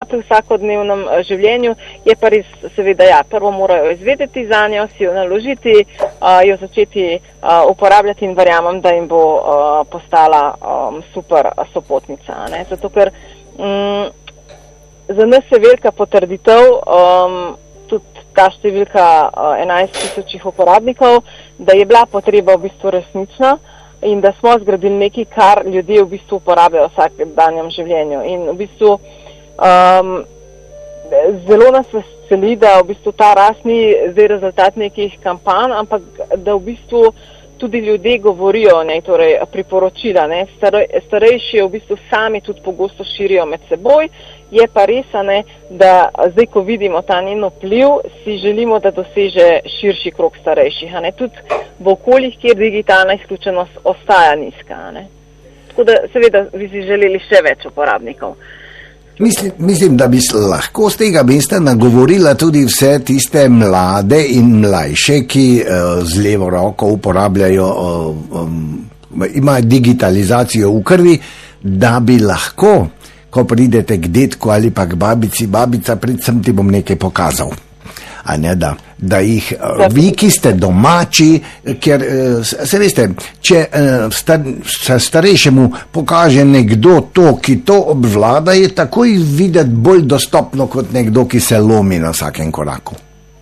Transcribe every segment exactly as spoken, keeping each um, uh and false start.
v vsakodnevnem življenju, je pa res seveda, ja, prvo morajo izvedeti za njo, si jo naložiti, uh, jo začeti uh, uporabljati in verjamem, da jim bo uh, postala um, super sopotnica. Ne? Zato, ker um, za nas je velika potrditev, um, tudi ta številka uh, enajst tisočih uporabnikov, da je bila potreba v bistvu resnična in da smo zgradili nekaj, kar ljudje v bistvu uporabljajo v vsakdanjem življenju. In v bistvu um, zelo nas veseli, da v bistvu ta rast ni zdaj rezultat nekih kampanj, ampak da v bistvu tudi ljudje govorijo, ne, torej priporočila, ne, starejši v bistvu sami tudi pogosto širijo med seboj, je pa res, ne, da zdaj, ko vidimo ta njen vpliv, si želimo, da doseže širši krog starejših, ne, tudi v okoljih, kjer digitalna izključenost ostaja nizka, ne. Tako da seveda bi si želeli še več uporabnikov. Mislim, mislim, da bi lahko z tega mesta nagovorila tudi vse tiste mlade in mlajše, ki uh, z levo roko uporabljajo, uh, um, imajo digitalizacijo v krvi, da bi lahko, ko pridete k detku ali pa k babici, babica, predvsem ti bom nekaj pokazal. A ne, da, da jih uh, vi, ki ste domači, ker uh, se veste, če uh, star, starejšemu pokaže nekdo to, ki to obvlada, je takoj videti bolj dostopno kot nekdo, ki se lomi na vsakem koraku.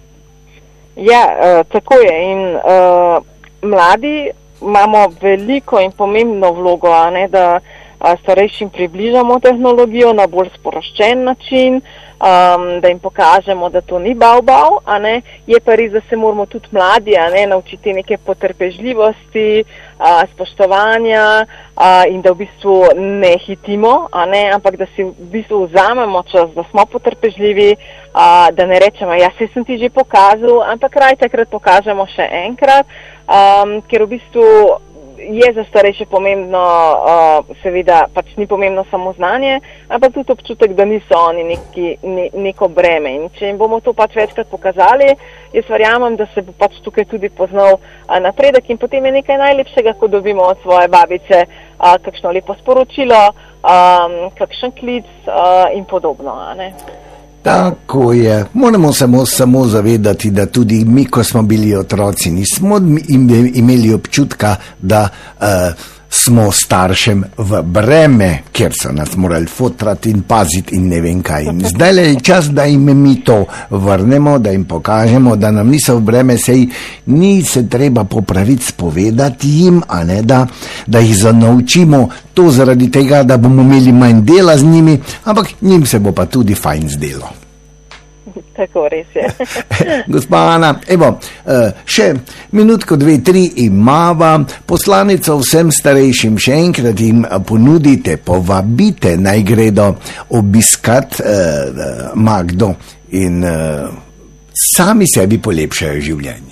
Ja, uh, tako je in uh, mladi imamo veliko in pomembno vlogo, a ne, da uh, starejšim približamo tehnologijo na bolj sporoščen način, Um, da jim pokažemo, da to ni bav-bav, a ne, je pa res, da se moramo tudi mladi, a ne, naučiti neke potrpežljivosti, a, spoštovanja, a, in da v bistvu ne hitimo, a ne, ampak da si v bistvu vzamemo čas, da smo potrpežljivi, a, da ne rečemo, ja, se sem ti že pokazal, ampak raj takrat pokažemo še enkrat, um, ker v bistvu je za starejše pomembno, uh, seveda pač ni pomembno samo znanje, ampak tudi občutek, da niso oni neki, ne, neko breme. In če jim bomo to pač večkrat pokazali, jaz verjamem, da se bo pač tukaj tudi poznal uh, napredek in potem je nekaj najlepšega, ko dobimo od svoje babice uh, kakšno lepo sporočilo, um, kakšen klic uh, in podobno, a ne. Tako je. Moramo samo, samo zavedati, da tudi mi, ko smo bili otroci, nismo imeli občutka, da uh, smo staršem v breme, ker so nas morali fotrati in paziti in ne vem kaj. In zdaj je čas, da jim mi to vrnemo, da jim pokažemo, da nam niso v breme, sej ni se treba popraviti, spovedati jim, a ne da, da jih zanaučimo to zaradi tega, da bomo imeli manj dela z njimi, ampak njim se bo pa tudi fajn zdelo. Tako res je. Gospa Ana, evo, še minutko, dve, tri imava, poslanico vsem starejšim še enkrat jim ponudite, povabite, naj gredo obiskat eh, Magdo in eh, sami sebi polepšajo življenje.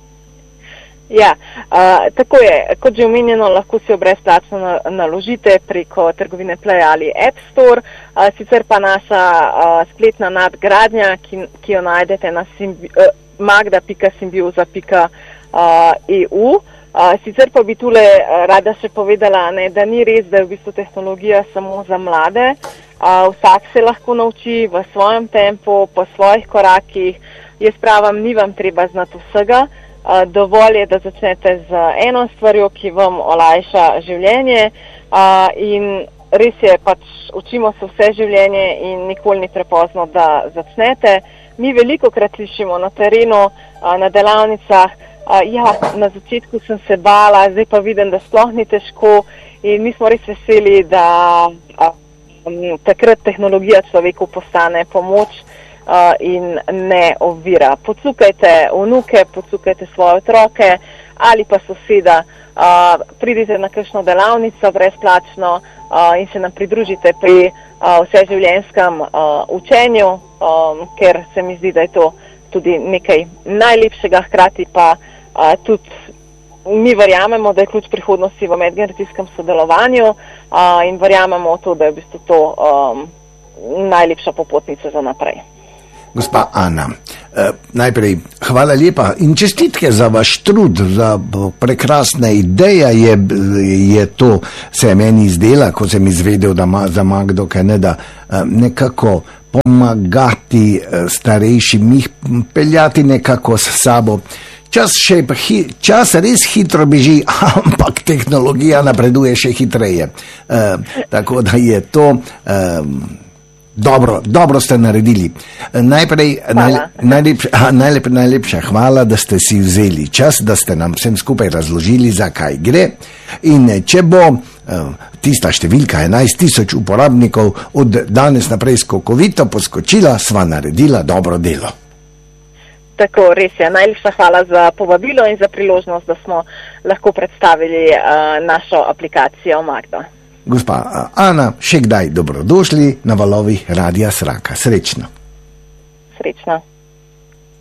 Ja, uh, tako je. Kot že omenjeno, lahko si jo brezplačno naložite preko trgovine Play ali App Store, uh, sicer pa naša uh, spletna nadgradnja, ki, ki jo najdete na simbi, uh, magda pika simbioza pika e u. Uh, sicer pa bi tule uh, rada še povedala, ne, da ni res, da je v bistvu tehnologija samo za mlade. Uh, vsak se lahko nauči v svojem tempu, po svojih korakih. Jaz pravim, ni vam treba znati vsega. Uh, dovolj je, da začnete z eno stvarjo, ki vam olajša življenje, uh, in res je, pač učimo se vse življenje in nikoli ni prepozno, da začnete. Mi veliko krat slišimo na terenu, uh, na delavnicah, uh, ja, na začetku sem se bala, zdaj pa vidim, da sploh ni težko in mi smo res veseli, da uh, um, takrat tehnologija človeku postane pomoč, Uh, in ne ovira. Pocukajte vnuke, pocukajte svoje otroke ali pa soseda, uh, pridite na kakšno delavnico brezplačno uh, in se nam pridružite pri uh, vseživljenjskem uh, učenju, um, ker se mi zdi, da je to tudi nekaj najlepšega, hkrati pa uh, tudi mi verjamemo, da je ključ prihodnosti v medgeneracijskem sodelovanju uh, in verjamemo v to, da je v bistvu to um, najlepša popotnica za naprej. Gospa Ana, eh, najprej hvala lepa in čestitke za vaš trud, za prekrasna ideja je, je to, se je meni izdela, ko sem izvedel, da ma, za Magdo, kaj ne, da eh, nekako pomagati starejšim, jih peljati nekako s sabo. Čas, še, čas res hitro beži, ampak tehnologija napreduje še hitreje. E, tako da je to e, dobro, dobro ste naredili. Najprej naj, najlepša, najlep, najlepša hvala, da ste si vzeli čas, da ste nam vsem skupaj razložili, zakaj gre. In če bo e, tista številka enajst tisoč uporabnikov od danes naprej skokovito poskočila, sva naredila dobro delo. Tako, res je. Najlepša hvala za povabilo in za priložnost, da smo lahko predstavili uh, našo aplikacijo Magdo. Gospa Ana, še kdaj dobrodošli na valovih Radia Sraka. Srečno. Srečno.